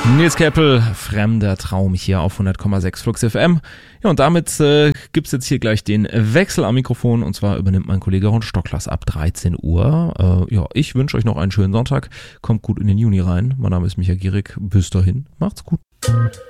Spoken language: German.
Nils Keppel, Fremder Traum hier auf 100,6 Flux FM. Ja, und damit gibt's jetzt hier gleich den Wechsel am Mikrofon, und zwar übernimmt mein Kollege Ron Stocklas ab 13 Uhr. Ja, ich wünsche euch noch einen schönen Sonntag. Kommt gut in den Juni rein. Mein Name ist Michael Gierig. Bis dahin, macht's gut.